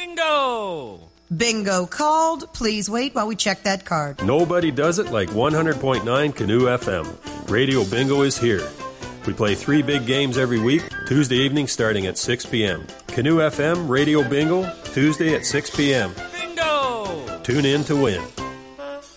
Bingo! Bingo called. Please wait while we check that card. Nobody does it like 100.9 Canoe FM. Radio Bingo is here. We play 3 big games every week, Tuesday evening starting at 6 p.m. Canoe FM Radio Bingo, Tuesday at 6 p.m. Bingo! Tune in to win.